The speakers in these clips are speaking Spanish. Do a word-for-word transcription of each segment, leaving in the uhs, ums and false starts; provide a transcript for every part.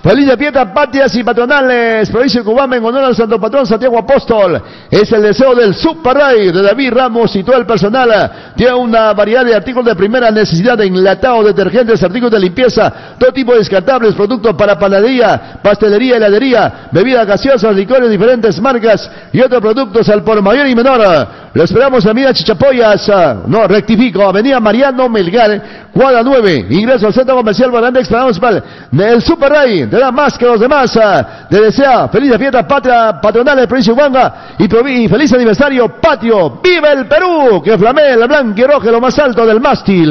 Feliz fiesta patrias y patronales, provincia de Cubamba, en honor al santo patrón Santiago Apóstol. Es el deseo del Super Rey de David Ramos y todo el personal. Tiene una variedad de artículos de primera necesidad, de enlatado, detergentes, artículos de limpieza, todo tipo de descartables, productos para panadería, pastelería, heladería, bebidas gaseosas, licores, diferentes marcas y otros productos al por mayor y menor. Lo esperamos en Avenida Chichapoyas, no, rectifico, Avenida Mariano Melgar, cuadra nueve, ingreso al Centro Comercial Barandex, Municipal. El Super Rey te da más que los demás. Te desea feliz fiesta patria patronal de provincia de Huanga y, y feliz aniversario patrio. ¡Viva el Perú! Que flamee la blanca y roja lo más alto del mástil.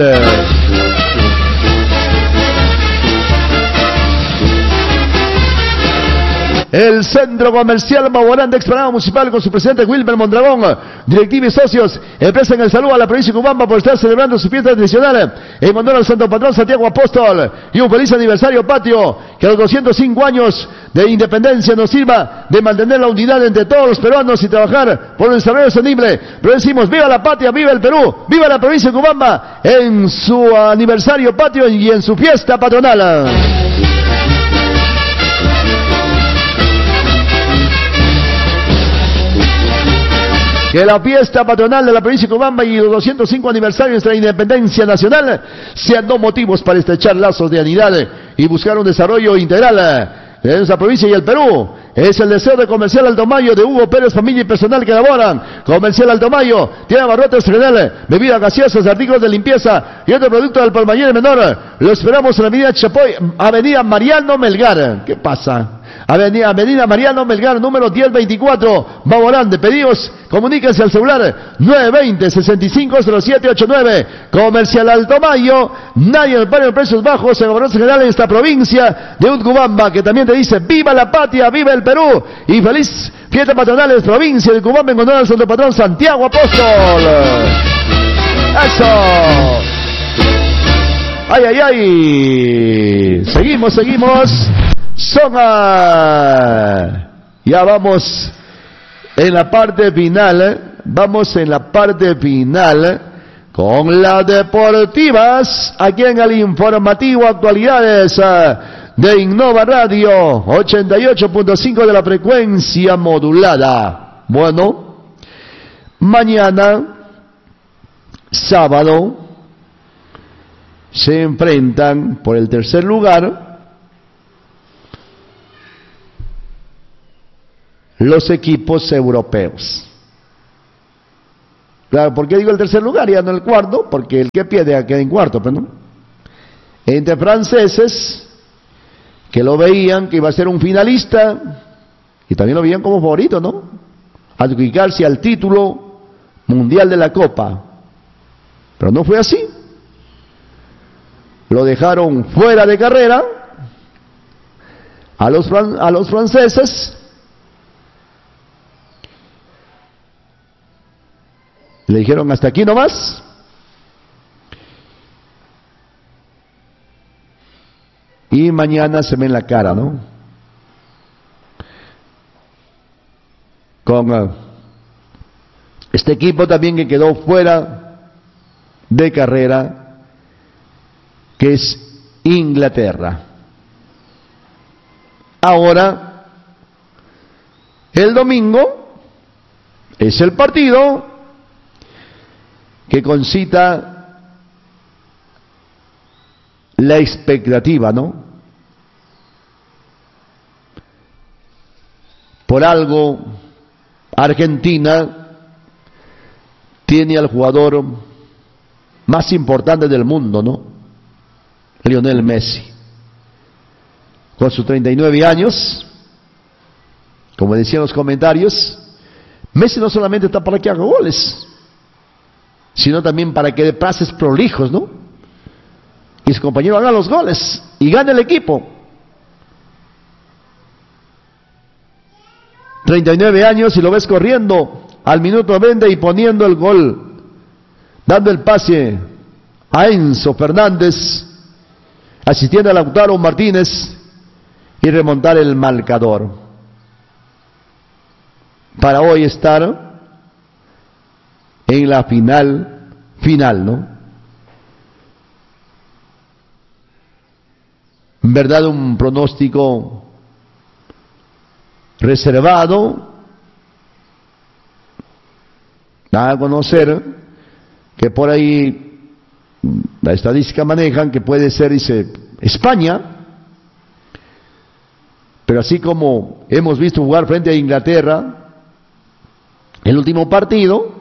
El Centro Comercial Maborán de Explanada Municipal con su presidente Wilmer Mondragón, directiva y socios, expresan el saludo a la provincia de Cubamba por estar celebrando su fiesta tradicional en honor al santo patrón Santiago Apóstol y un feliz aniversario patrio, que a los doscientos cinco años de independencia nos sirva de mantener la unidad entre todos los peruanos y trabajar por el desarrollo sostenible. Pero decimos, viva la patria, viva el Perú, viva la provincia de Cubamba en su aniversario patrio y en su fiesta patronal. Que la fiesta patronal de la provincia de Cubamba y los doscientos cinco aniversarios de la independencia nacional sean dos motivos para estrechar lazos de unidad y buscar un desarrollo integral de nuestra provincia y el Perú. Es el deseo de Comercial Alto Mayo de Hugo Pérez, familia y personal que laboran. Comercial Alto Mayo tiene abarrotes general, bebidas gaseosas, artículos de limpieza y otro producto del por mayor y menor. Lo esperamos en la avenida Chapoy, avenida Mariano Melgar. ¿Qué pasa? Avenida, avenida Mariano Melgar, número diez veinticuatro, Baborán. De pedidos, comuníquense al celular nueve dos cero, seis cinco cero siete ocho nueve. Comercial Alto Mayo, nadie en el pario de precios bajos en abarrotes general en esta provincia de Cubamba, que también te dice, viva la patria, viva el Perú y feliz fiesta patronales, provincia de Cubamba en honor al santo patrón Santiago Apóstol. ¡Eso! ¡Ay, ay, ay! Seguimos, seguimos. Son a... Ya vamos en la parte final, vamos en la parte final con las deportivas, aquí en el informativo Actualidades de Innova Radio, ochenta y ocho punto cinco de la frecuencia modulada. Bueno, mañana, sábado, se enfrentan por el tercer lugar los equipos europeos. Claro, ¿por qué digo el tercer lugar? Ya no el cuarto, porque el que pierde queda en cuarto, pero no. Entre franceses, que lo veían que iba a ser un finalista, y también lo veían como favorito, ¿no? Adjudicarse al título mundial de la Copa. Pero no fue así. Lo dejaron fuera de carrera a los, fran- a los franceses. Le dijeron hasta aquí nomás. Y mañana se ve en la cara, ¿no? Con uh, este equipo también que quedó fuera de carrera, que es Inglaterra. Ahora, el domingo es el partido que concita la expectativa, ¿no? Por algo, Argentina tiene al jugador más importante del mundo, ¿no? Lionel Messi. Con sus treinta y nueve años, como decían los comentarios, Messi no solamente está para que haga goles, sino también para que dé pases prolijos, ¿no? Y su compañero haga los goles y gane el equipo. treinta y nueve años y lo ves corriendo al minuto veinte y poniendo el gol, dando el pase a Enzo Fernández, asistiendo a Lautaro Martínez y remontar el marcador para hoy estar en la final, final, ¿no? en verdad un pronóstico reservado. Da a conocer que por ahí la estadística manejan que puede ser, dice, España, pero así como hemos visto jugar frente a Inglaterra el último partido,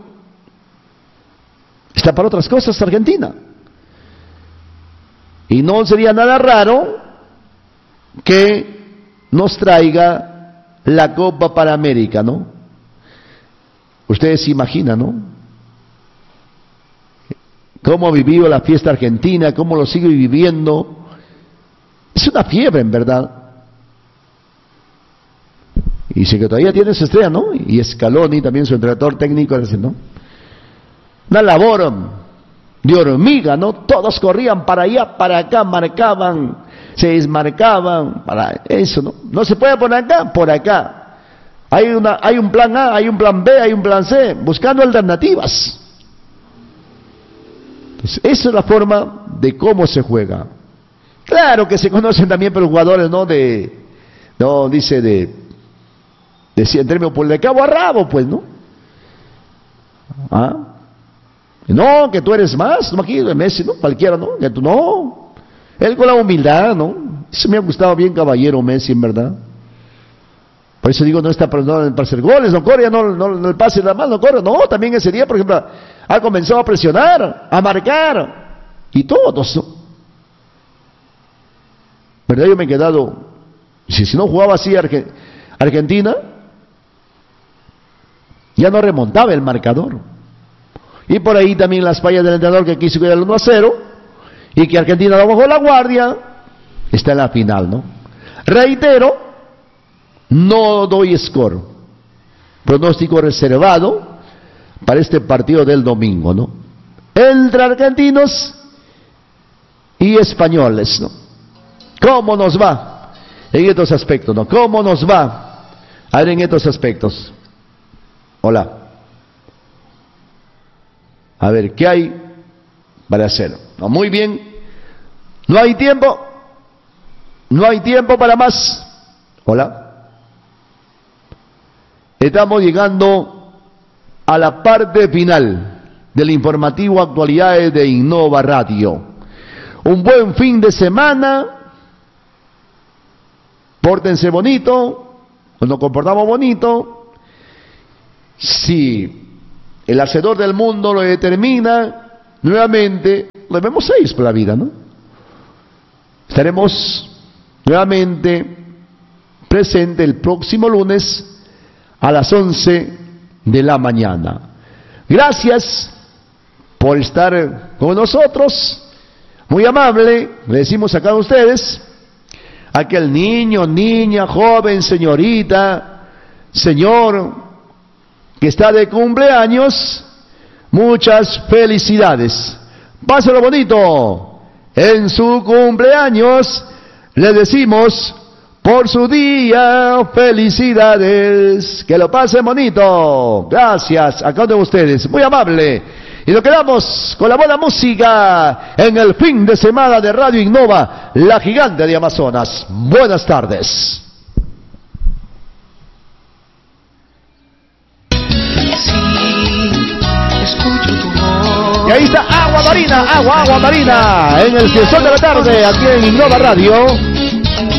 está para otras cosas Argentina. Y no sería nada raro que nos traiga la Copa para América, ¿no? Ustedes se imaginan, ¿no? Cómo ha vivido la fiesta argentina, cómo lo sigue viviendo. Es una fiebre, en verdad. Y dice que todavía tiene su estrella, ¿no? Y Scaloni, también su entrenador técnico, dice, ¿no? Una labor de hormiga, ¿no? Todos corrían para allá, para acá, marcaban, se desmarcaban, para eso, ¿no? No se puede por acá, por acá. Hay una, hay un plan A, hay un plan B, hay un plan C, buscando alternativas. Entonces, esa es la forma de cómo se juega. Claro que se conocen también por los jugadores, ¿no? De, no, dice de, de en términos por de cabo a rabo, pues, ¿no? ¿Ah? No, que tú eres más, no aquí, Messi, ¿no? Cualquiera, ¿no? Que tú no. Él con la humildad, ¿no? Eso me ha gustado bien, caballero Messi, en verdad. Por eso digo, no está para, para hacer goles, no corre, no, no, no el pase nada más, no corre. No, también ese día, por ejemplo, ha comenzado a presionar, a marcar, y todos, ¿no? ¿Verdad? Yo me he quedado, si, si no jugaba así Arge, Argentina, ya no remontaba el marcador. Y por ahí también las fallas del entrenador que quiso ir al uno a cero, y que Argentina no bajó la guardia, está en la final, ¿no? Reitero, no doy score, pronóstico reservado para este partido del domingo, ¿no? Entre argentinos y españoles, ¿no? ¿Cómo nos va en estos aspectos, no? ¿Cómo nos va a ver en estos aspectos? Hola. A ver, ¿qué hay para hacer? No, muy bien. No hay tiempo. No hay tiempo para más. Hola. Estamos llegando a la parte final del informativo Actualidades de Innova Radio. Un buen fin de semana. Pórtense bonito. Nos comportamos bonito. Si el hacedor del mundo lo determina, nuevamente lo vemos seis por la vida, ¿no? Estaremos nuevamente presente el próximo lunes a las once de la mañana. Gracias por estar con nosotros. Muy amable, le decimos a cada uno de ustedes, aquel niño, niña, joven, señorita, señor, que está de cumpleaños, muchas felicidades. Pásalo bonito. En su cumpleaños le decimos, por su día, felicidades. Que lo pasen bonito. Gracias a cada uno de ustedes. Muy amable. Y nos quedamos con la buena música en el fin de semana de Radio Innova, la gigante de Amazonas. Buenas tardes. Y ahí está Agua Marina, agua, agua marina, en el fiestón de la tarde, aquí en Innova Radio.